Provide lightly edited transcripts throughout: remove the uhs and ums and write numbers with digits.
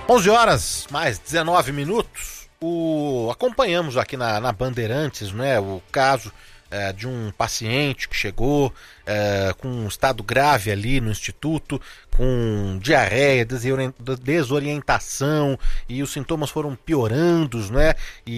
11 horas, mais 19 minutos. Acompanhamos aqui na Bandeirantes, né, o caso de um paciente que chegou com um estado grave ali no instituto, com diarreia, desorientação, e os sintomas foram piorando, né?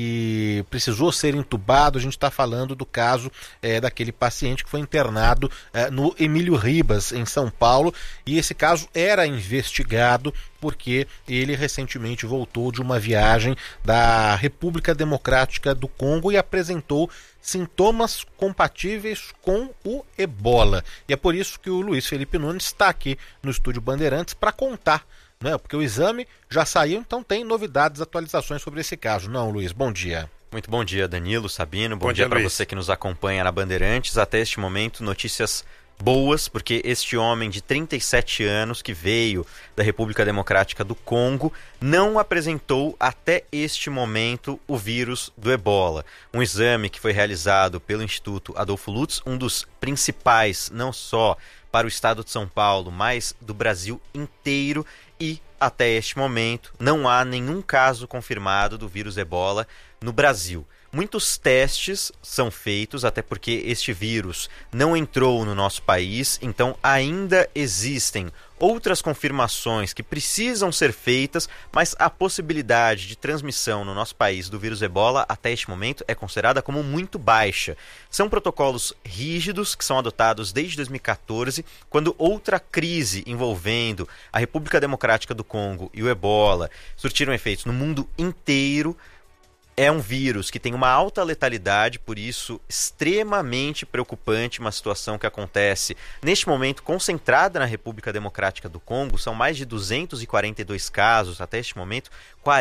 E precisou ser entubado. A gente está falando do caso daquele paciente que foi internado no Emílio Ribas, em São Paulo, e esse caso era investigado porque ele recentemente voltou de uma viagem da República Democrática do Congo e apresentou sintomas compatíveis com o ebola. E é por isso que o Luiz Felipe Nunes está aqui no Estúdio Bandeirantes para contar, né? Porque o exame já saiu, então tem novidades, atualizações sobre esse caso. Não, Luiz, bom dia. Muito bom dia, Danilo, Sabino. Bom dia para você que nos acompanha na Bandeirantes. Até este momento, notícias boas, porque este homem de 37 anos que veio da República Democrática do Congo não apresentou até este momento o vírus do ebola. Um exame que foi realizado pelo Instituto Adolfo Lutz, um dos principais, não só para o estado de São Paulo, mas do Brasil inteiro, e até este momento não há nenhum caso confirmado do vírus ebola no Brasil. Muitos testes são feitos, até porque este vírus não entrou no nosso país, então ainda existem outras confirmações que precisam ser feitas, mas a possibilidade de transmissão no nosso país do vírus ebola até este momento é considerada como muito baixa. São protocolos rígidos que são adotados desde 2014, quando outra crise envolvendo a República Democrática do Congo e o ebola surtiram efeitos no mundo inteiro. É um vírus que tem uma alta letalidade, por isso extremamente preocupante uma situação que acontece neste momento concentrada na República Democrática do Congo. São mais de 242 casos até este momento,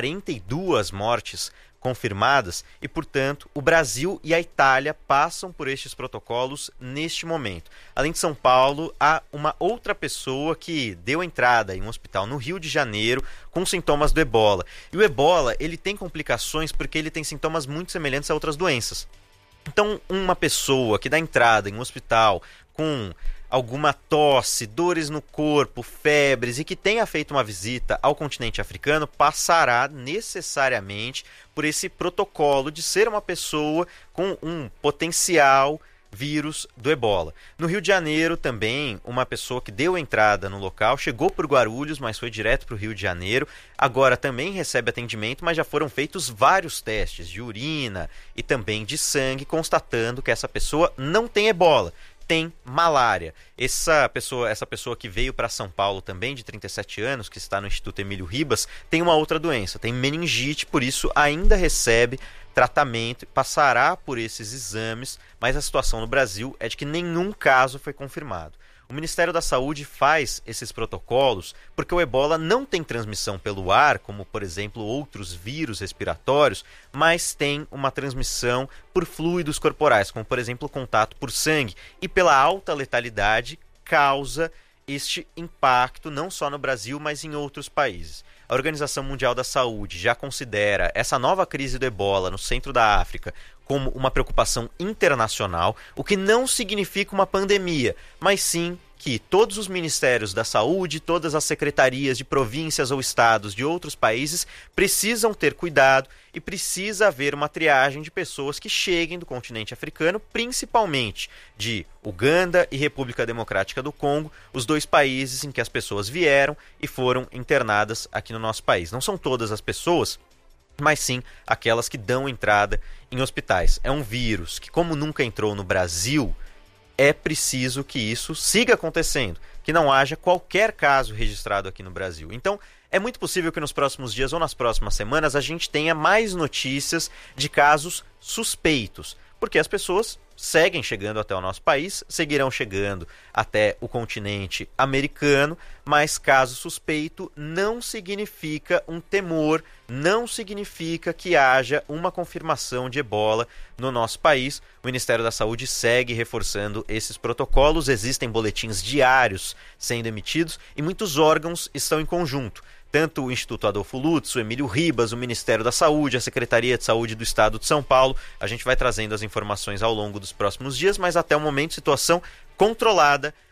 42 mortes confirmadas e, portanto, o Brasil e a Itália passam por estes protocolos neste momento. Além de São Paulo, há uma outra pessoa que deu entrada em um hospital no Rio de Janeiro com sintomas do ebola. E o ebola, ele tem complicações porque ele tem sintomas muito semelhantes a outras doenças. Então, uma pessoa que dá entrada em um hospital com alguma tosse, dores no corpo, febres e que tenha feito uma visita ao continente africano passará necessariamente por esse protocolo de ser uma pessoa com um potencial vírus do ebola. No Rio de Janeiro também, uma pessoa que deu entrada no local, chegou por Guarulhos, mas foi direto para o Rio de Janeiro, agora também recebe atendimento, mas já foram feitos vários testes de urina e também de sangue, constatando que essa pessoa não tem ebola, tem malária. Essa pessoa que veio para São Paulo também, de 37 anos, que está no Instituto Emílio Ribas, tem uma outra doença, tem meningite, por isso ainda recebe tratamento, passará por esses exames, mas a situação no Brasil é de que nenhum caso foi confirmado. O Ministério da Saúde faz esses protocolos porque o ebola não tem transmissão pelo ar, como, por exemplo, outros vírus respiratórios, mas tem uma transmissão por fluidos corporais, como, por exemplo, o contato por sangue. E pela alta letalidade, causa este impacto não só no Brasil, mas em outros países. A Organização Mundial da Saúde já considera essa nova crise do ebola no centro da África como uma preocupação internacional, o que não significa uma pandemia, mas sim que todos os ministérios da saúde, todas as secretarias de províncias ou estados de outros países precisam ter cuidado e precisa haver uma triagem de pessoas que cheguem do continente africano, principalmente de Uganda e República Democrática do Congo, os dois países em que as pessoas vieram e foram internadas aqui no nosso país. Não são todas as pessoas, mas sim aquelas que dão entrada em hospitais. É um vírus que, como nunca entrou no Brasil, é preciso que isso siga acontecendo, que não haja qualquer caso registrado aqui no Brasil. Então, é muito possível que nos próximos dias ou nas próximas semanas a gente tenha mais notícias de casos suspeitos, porque as pessoas seguem chegando até o nosso país, seguirão chegando até o continente americano, mas caso suspeito não significa um temor, não significa que haja uma confirmação de ebola no nosso país. O Ministério da Saúde segue reforçando esses protocolos, existem boletins diários sendo emitidos e muitos órgãos estão em conjunto. Tanto o Instituto Adolfo Lutz, o Emílio Ribas, o Ministério da Saúde, a Secretaria de Saúde do Estado de São Paulo. A gente vai trazendo as informações ao longo dos próximos dias, mas até o momento situação controlada